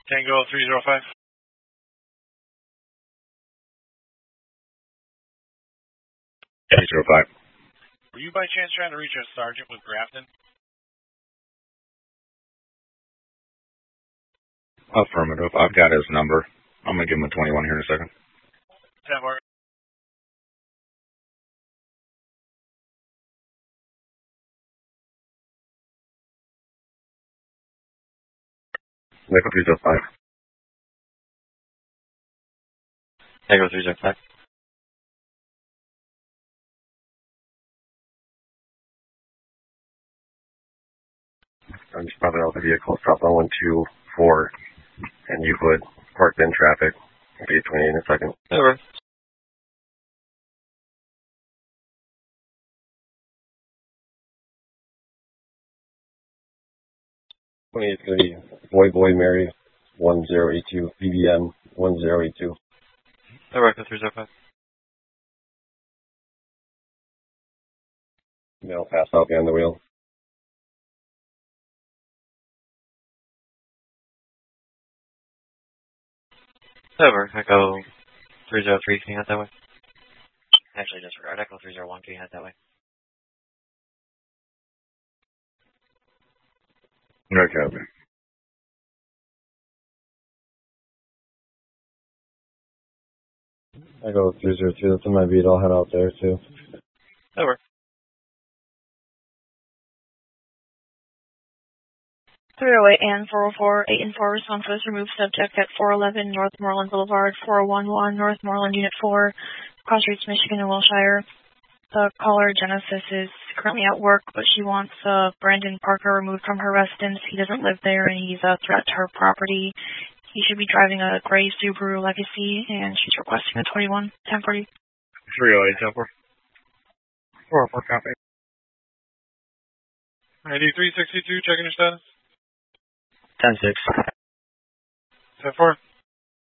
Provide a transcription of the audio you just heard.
Tango 305. Were you by chance trying to reach a sergeant with Grafton? Affirmative. I've got his number. I'm going to give him a 21 here in a second. 10-4. Echo 305. Echo 305. I'm just probably out the vehicle. Stop on 124 and Euclid. Parked in traffic. I'll be 28 in a second. Over. Boy Mary 1082 BBM 1082. Over. Echo 305. Male passed out behind the wheel. Over. Echo 303. Can you head that way? Actually, disregard. Echo 301. Can you head that way? Okay. Echo 302. That's in my beat. I'll head out there too. Over. 308 and 404, 8 and 4 responses. Remove subject at 411 North Moreland Boulevard, 411 North Moreland Unit 4, Cross Streets, Michigan and Wilshire. The caller, Genesis, is currently at work, but she wants Brandon Parker removed from her residence. He doesn't live there, and he's a threat to her property. He should be driving a gray Subaru Legacy, and she's requesting a 21, 1040. 308, 10-4. 404, copy. ID 362, checking your status. 10-6. 10-4.